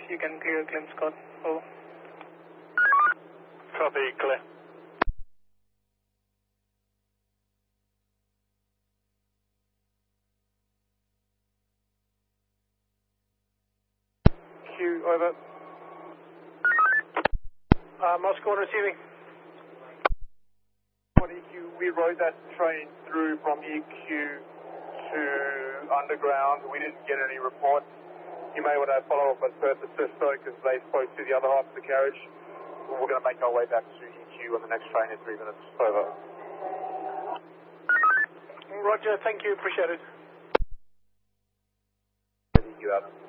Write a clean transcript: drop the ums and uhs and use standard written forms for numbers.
you can clear Clem Scott. Over. Copy, clear. Q, over. Moscow receiving. On EQ, we rode that train through from EQ to underground. We didn't get any reports. You may want to follow up with Perth Cisco because they spoke to the other half of the carriage. We're going to make our way back to EQ on the next train in 3 minutes. Over. Roger, thank you, appreciate it. EQ out.